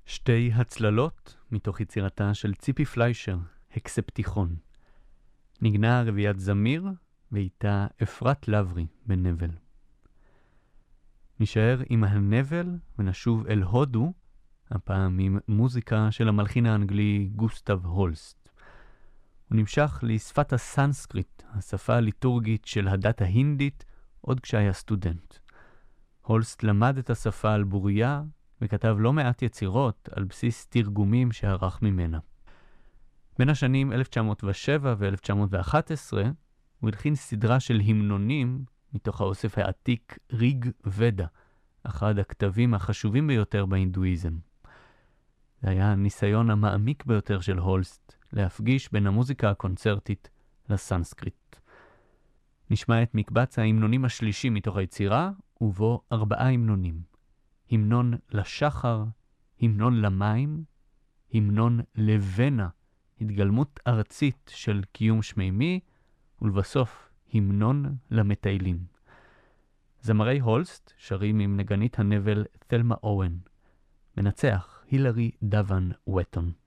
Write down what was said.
שתי הצללות מתוך יצירתה של ציפי פליישר, הקספטיכון. נגנה רביעיית זמיר ואיתה אפרת לברי בנבל. נשאר עם הנבל ונשוב אל הודו, הפעם עם מוזיקה של המלחין האנגלי גוסטב הולסט. הוא נמשך לשפת הסנסקריט, השפה הליטורגית של הדת ההינדית, עוד כשהיה סטודנט. הולסט למד את השפה על בוריה וכתב לא מעט יצירות על בסיס תרגומים שערך ממנה. בין השנים 1907 ו-1911 הוא הלחין סדרה של המנונים מתוך האוסף העתיק ריג ודה, אחד הכתבים החשובים ביותר בהינדואיזם. זה היה הניסיון המעמיק ביותר של הולסט להפגיש בין המוזיקה הקונצרטית לסנסקריט. נשמע את מקבץ ההמנונים השלישי מתוך היצירה, ובו 4 המנונים. המנון לשחר, המנון למים, המנון לבנה, התגלמות ארצית של קיום שמימי, ולבסוף המנון למטיילים. זמרי הולסט שרים עם נגנית הנבל תלמה אוהן. מנצח הילרי דוון וטון.